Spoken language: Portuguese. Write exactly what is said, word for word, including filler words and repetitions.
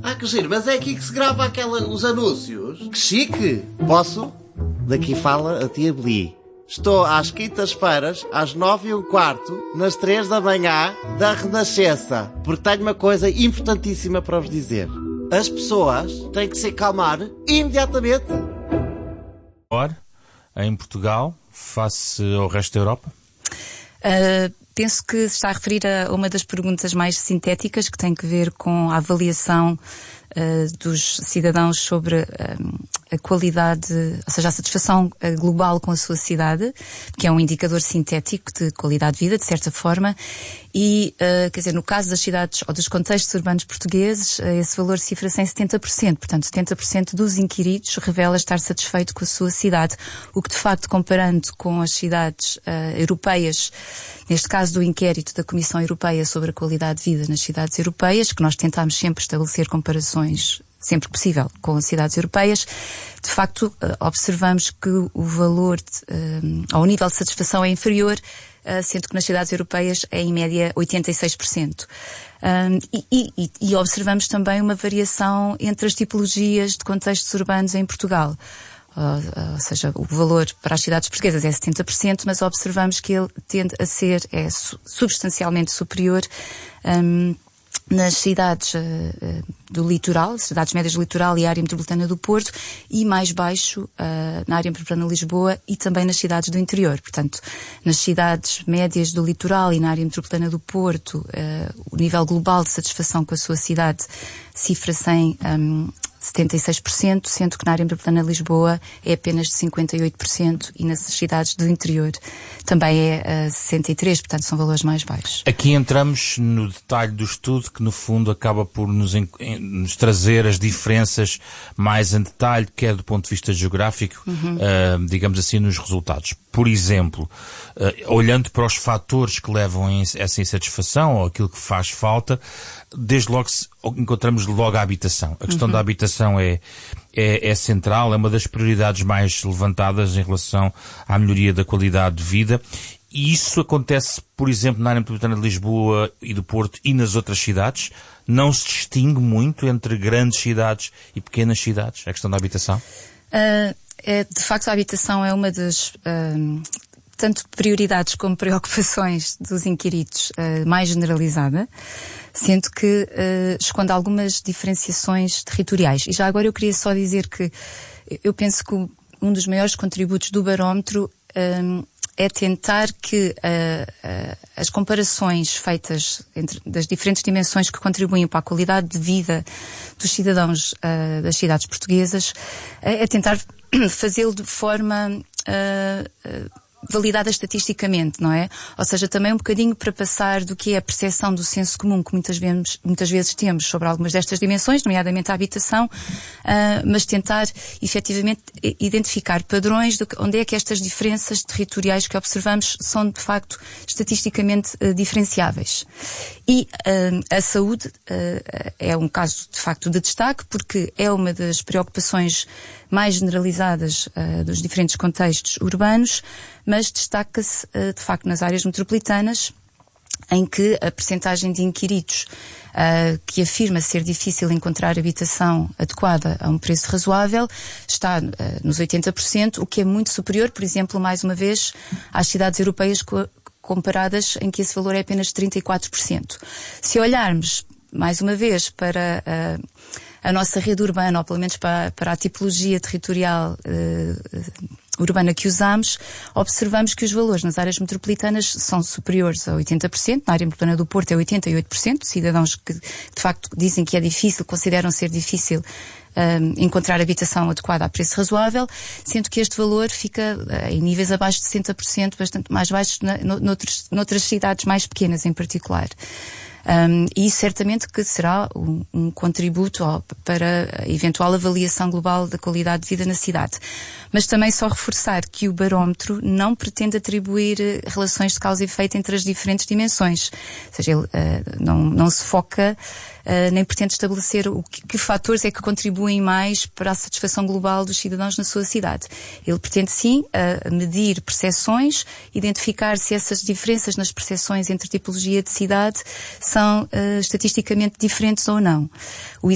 Ah, que giro, mas é aqui que se grava aquela, os anúncios. Que chique! Posso? Daqui fala a tia Beli. Estou às quintas-feiras, às nove e um quarto, nas três da manhã, da Renascença, porque tenho uma coisa importantíssima para vos dizer. As pessoas têm que se calmar imediatamente. Em Portugal, face ao resto da Europa? Uh, penso que se está a referir a uma das perguntas mais sintéticas, que tem que ver com a avaliação uh, dos cidadãos sobre uh, a qualidade, ou seja, a satisfação uh, global com a sua cidade, que é um indicador sintético de qualidade de vida, de certa forma, e, uh, quer dizer, no caso das cidades ou dos contextos urbanos portugueses, uh, esse valor cifra-se em setenta por cento. Portanto, setenta por cento dos inquiridos revela estar satisfeito com a sua cidade, o que, de facto, comparando com as cidades uh, europeias, neste caso do inquérito da Comissão Europeia sobre a qualidade de vida nas cidades europeias, que nós tentámos sempre estabelecer comparações, sempre que possível, com as cidades europeias, de facto, uh, observamos que o valor, de, uh, ou o nível de satisfação é inferior, Uh, sendo que nas cidades europeias é em média oitenta e seis por cento. Um, e, e, e observamos também uma variação entre as tipologias de contextos urbanos em Portugal. Uh, uh, ou seja, o valor para as cidades portuguesas é setenta por cento, mas observamos que ele tende a ser é, su- substancialmente superior um, nas cidades uh, uh, do litoral, cidades médias do litoral e área metropolitana do Porto, e mais baixo uh, na área metropolitana de Lisboa e também nas cidades do interior. Portanto, nas cidades médias do litoral e na área metropolitana do Porto, uh, o nível global de satisfação com a sua cidade cifra-se em um, setenta e seis por cento, sendo que na área metropolitana de Lisboa é apenas de cinquenta e oito por cento e nas cidades do interior também é uh, sessenta e três por cento, portanto são valores mais baixos. Aqui entramos no detalhe do estudo, que no fundo acaba por nos, en- nos trazer as diferenças mais em detalhe, quer do ponto de vista geográfico, uhum. uh, digamos assim, nos resultados. Por exemplo, uh, olhando para os fatores que levam a essa insatisfação ou aquilo que faz falta, desde logo se, encontramos logo a habitação. A questão uhum. da habitação é, é, é central, é uma das prioridades mais levantadas em relação à melhoria da qualidade de vida. E isso acontece, por exemplo, na área metropolitana de Lisboa e do Porto e nas outras cidades. Não se distingue muito entre grandes cidades e pequenas cidades, a questão da habitação? Uh, é, de facto, a habitação é uma das... Uh... tanto prioridades como preocupações dos inquiridos uh, mais generalizada, sendo que uh, esconde algumas diferenciações territoriais. E já agora eu queria só dizer que eu penso que um dos maiores contributos do barómetro um, é tentar que uh, uh, as comparações feitas entre, das diferentes dimensões que contribuem para a qualidade de vida dos cidadãos uh, das cidades portuguesas, uh, é tentar fazê-lo de forma... Uh, uh, validada estatisticamente, não é? Ou seja, também um bocadinho para passar do que é a percepção do senso comum que muitas vezes, muitas vezes temos sobre algumas destas dimensões, nomeadamente a habitação, uh, mas tentar efetivamente identificar padrões de onde é que estas diferenças territoriais que observamos são de facto estatisticamente uh, diferenciáveis. E uh, a saúde uh, é um caso de facto de destaque, porque é uma das preocupações mais generalizadas uh, dos diferentes contextos urbanos, mas destaca-se, uh, de facto, nas áreas metropolitanas, em que a percentagem de inquiridos uh, que afirma ser difícil encontrar habitação adequada a um preço razoável está uh, nos oitenta por cento, o que é muito superior, por exemplo, mais uma vez, às cidades europeias co- comparadas, em que esse valor é apenas trinta e quatro por cento. Se olharmos, mais uma vez, para uh, a nossa rede urbana, ou pelo menos para, para a tipologia territorial uh, urbana que usamos, observamos que os valores nas áreas metropolitanas são superiores a oitenta por cento, na área metropolitana do Porto é oitenta e oito por cento, cidadãos que de facto dizem que é difícil, consideram ser difícil um, encontrar habitação adequada a preço razoável, sendo que este valor fica uh, em níveis abaixo de sessenta por cento, bastante mais baixos na, no, noutros, noutras cidades mais pequenas em particular. Um, e isso certamente que será um, um contributo ó, para a eventual avaliação global da qualidade de vida na cidade. Mas também só reforçar que o barómetro não pretende atribuir relações de causa e efeito entre as diferentes dimensões. Ou seja, ele uh, não, não se foca Uh, nem pretende estabelecer o que, que fatores é que contribuem mais para a satisfação global dos cidadãos na sua cidade. Ele pretende sim uh, medir percepções, identificar se essas diferenças nas percepções entre tipologia de cidade são uh, estatisticamente diferentes ou não. O